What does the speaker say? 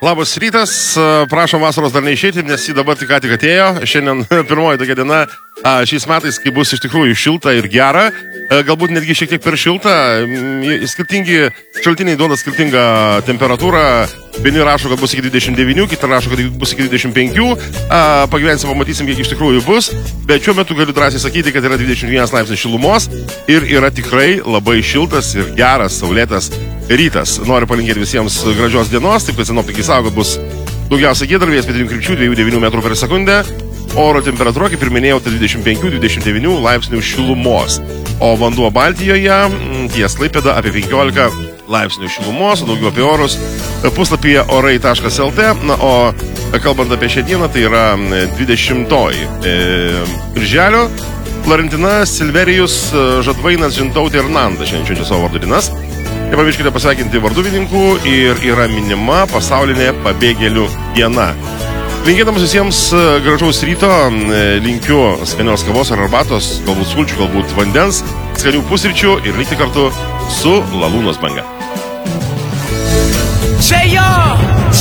Labas rytas, prašom vasaros dar neišėti, nes jį dabar tik atėjo. Šiandien pirmoji tokia diena šiais metais, kai bus iš tikrųjų šilta ir gera. Galbūt netgi šiek tiek per šilta. Skirtingi šaltiniai duoda skirtingą temperatūrą. Vieni rašo, kad bus iki 29, kiti rašo, kad bus iki 25. Pagyvensim, pamatysim, kiek iš tikrųjų bus. Bet šiuo metu galiu drąsiai sakyti, kad yra 21 laipsnis šilumos ir yra tikrai labai šiltas ir geras, saulėtas rytas. Noriu palinkėti visiems gražios dienos, taip kad sinoptikai sako, kad bus daugiausia giedravės, pietinių krypčių, 2-9 metrų per sekundę. Oro temperatūra, kaip ir minėjau, 25-29 laipsnių šilumos. O vanduo Baltijoje ties Klaipėda apie 15 laipsnių šilumos, daugiau apie orus puslapyje orai.lt. Na, o kalbant apie šią dieną, tai yra 20 birželio. Florentina, Silverijus, Žadvainas, Žintautė ir Nanda šiandien švenčia savo vardų dienas. Nepamirškite pasveikinti varduvininkų ir yra minima pasaulinė pabėgėlių diena. Linkėdamas visiems gražaus ryto, linkiu skanios kavos ar arbatos, galbūt sulčių, galbūt vandens, skanių pusryčių ir likti kartu su Lalūnos banga. Čia